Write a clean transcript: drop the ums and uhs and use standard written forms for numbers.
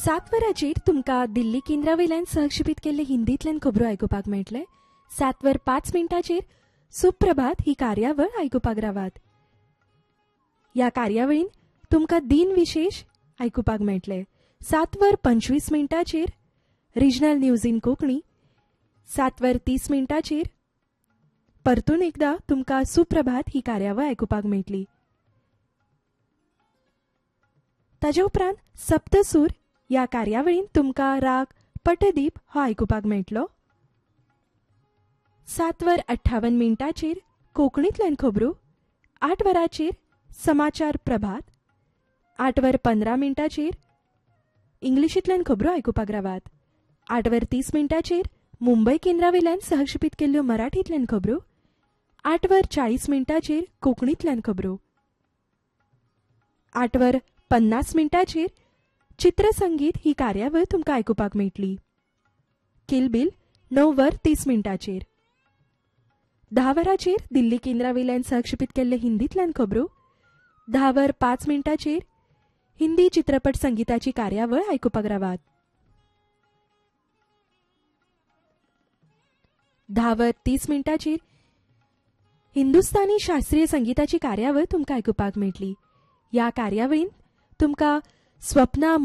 7 वरांचेर तुमकां दिल्ली केंद्रावयल्यान सहक्षेपीत केल्ले हिंदींतल्यान खबरो आयकुपाक मेळटले. 7 वर 5 मिनटांचेर सुप्रभात ही कार्यावळ आयकुपाक रावात. ह्या कार्यावळीन तुमकां दिन विशेष आयकुपाक मेळटले. 7 वर 25 मिनटांचेर रिजनल न्यूज इन कोंकणी. 7 वर 30 मिनटांचेर परतून एकदा तुमकां सुप्रभात ही कार्यावळ आयकुपाक मेळटली. ताजे उपरांत सप्तसूर ह्या कार्यावळीन तुमकां राग पटदीप हो आयकुपाक मेळटलो. 7 वर 58 मिनटांचेर कोंकणींतल्यान खबरो. 8 वरांचेर समाचार प्रभात. 8 वर 15 मिनटांचेर इंग्लिशींतल्यान खबरो आयकुपाक रावात. 8 वर 30 मिनटांचेर मुंबय केंद्रावयल्यान सहक्षेपीत केल्ल्यो मराठींतल्यान खबरो. 8 वर 40 मिनटांचेर कोंकणींतल्यान खबरो. 8 वर 50 मिनटांचेर चित्रसंगीत ही कार्यावळ तुमकां आयकुपाक मेळटली. किलबिल 9 वर 30 मिनटांचेर. 10 वरांचेर दिल्ली केंद्रावयल्यान सहक्षेपीत केल्ले हिंदींतल्यान खबरो. 10 वर 5 मिनटांचेर हिंदी चित्रपट संगीताची कार्यावळ आयकुपाक रावात. 10 वर 30 मिनटांचेर हिंदुस्थानी शास्त्रीय संगीताची कार्यावळ तुमकां आयकुपाक मेळटली. ह्या कार्यावळीन तुमकां स्वप्ना